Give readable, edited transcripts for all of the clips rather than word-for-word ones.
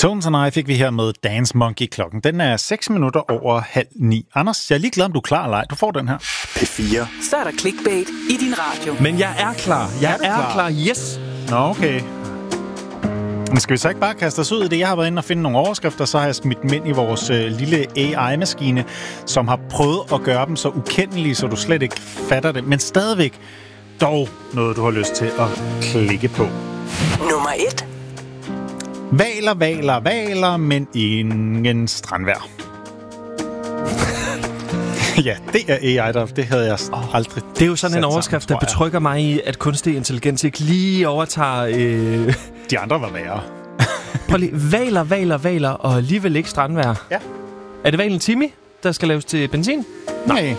Tones and I fik vi her med Dance Monkey. Klokken den er 6 minutter over 8:30. Anders, jeg er lige glad, om du er klar eller ej. Du får den her. P4. Så er der clickbait i din radio. Men jeg er klar. Jeg er klar. Yes. Nå, okay. Men skal vi så ikke bare kaste os ud i det? Jeg har været inde og finde nogle overskrifter, så har jeg smidt dem ind i vores lille AI-maskine, som har prøvet at gøre dem så ukendelige, så du slet ikke fatter det. Men stadigvæk dog noget, du har lyst til at klikke på. Nummer 1. Valer, men ingen strandvejr. Ja, det er AI, det havde jeg aldrig. Det er jo sådan en overskrift, der betrygger mig i, at kunstig intelligens ikke lige overtager... De andre var værre. Prøv lige, valer, og alligevel ikke strandvejr. Ja. Er det valen Timmy, der skal laves til benzin? Nej.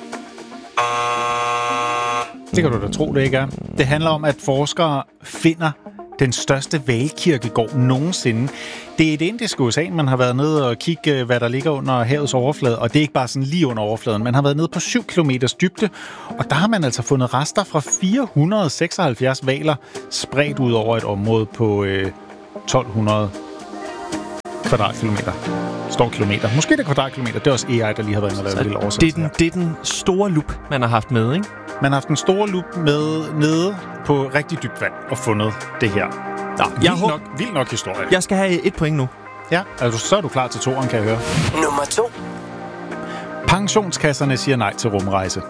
Det kan du da tro, det ikke er. Det handler om, at forskere finder den største hvalkirkegård nogensinde. Det er et indisk ocean, man har været nede og kigge, hvad der ligger under havets overflade, og det er ikke bare sådan lige under overfladen. Man har været nede på 7 kilometers dybde, og der har man altså fundet rester fra 476 hvaler spredt ud over et område på 1200 kvadratkilometer. Står kilometer. Måske det er kvadratkilometer. Det er også AI, der lige har været inde og lavet en lille oversættelse. Det er den store lup, man har haft med, ikke? Man har haft en stor lup med nede på rigtig dybt vand og fundet det her. Vild nok historie. Jeg skal have 1 point nu. Ja, altså, så er du klar til 2'eren, kan jeg høre. Nummer 2. Pensionskasserne siger nej til rumrejse.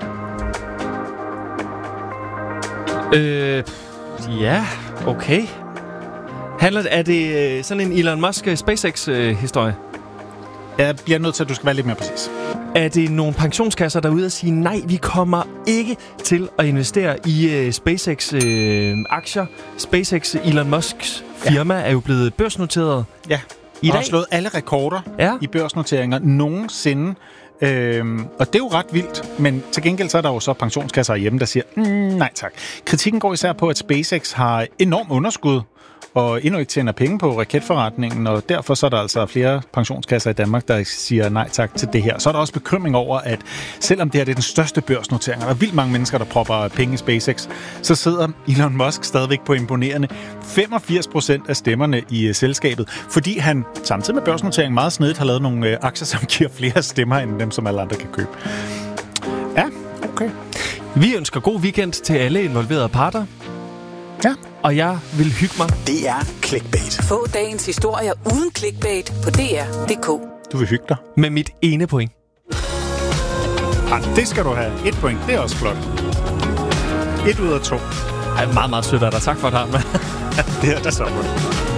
Ja, okay. Er det sådan en Elon Musk SpaceX-historie? Jeg bliver nødt til, at du skal være lidt mere præcis. Er det nogle pensionskasser, der er ude og sige, nej, vi kommer ikke til at investere i SpaceX-aktier? SpaceX, Elon Musks firma, er jo blevet børsnoteret i dag. Har slået alle rekorder i børsnoteringer nogensinde. Og det er jo ret vildt, men til gengæld så er der jo så pensionskasser hjemme, der siger, nej tak. Kritikken går især på, at SpaceX har enormt underskud, og endnu ikke tjener penge på raketforretningen, og derfor så er der altså flere pensionskasser i Danmark, der siger nej tak til det her. Så er der også bekymring over, at selvom det her det er den største børsnotering, og der er vildt mange mennesker, der propper penge i SpaceX, så sidder Elon Musk stadigvæk på imponerende 85% af stemmerne i selskabet, fordi han samtidig med børsnoteringen meget snedigt har lavet nogle aktier, som giver flere stemmer end dem, som alle andre kan købe. Ja, okay. Vi ønsker god weekend til alle involverede parter. Ja. Og jeg vil hygge mig. Det er clickbait. Få dagens historier uden clickbait på dr.dk. Du vil hygge dig. Med mit ene point. Det skal du have. 1 point, det er også flot. 1 ud af 2. Meget, meget sødt af dig. Tak for det, Hartmann. Det er det så.